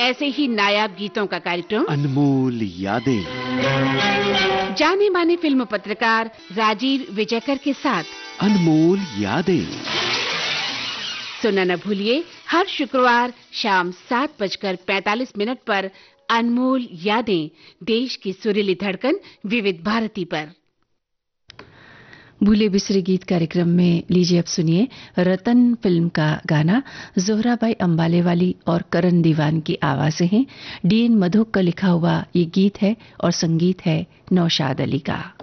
ऐसे ही नायाब गीतों का कार्यक्रम अनमोल यादें। जाने माने फिल्म पत्रकार राजीव विजयकर के साथ अनमोल यादें सुनना न भूलिए, हर शुक्रवार शाम 7:45 पर अनमोल यादें, देश की सुरीली धड़कन विविध भारती पर। भूले बिसरे गीत कार्यक्रम में लीजिए अब सुनिए रतन फिल्म का गाना। जोहराबाई अंबालेवाली और करण दीवान की आवाजें हैं। डीएन मधोक का लिखा हुआ ये गीत है और संगीत है नौशाद अली का।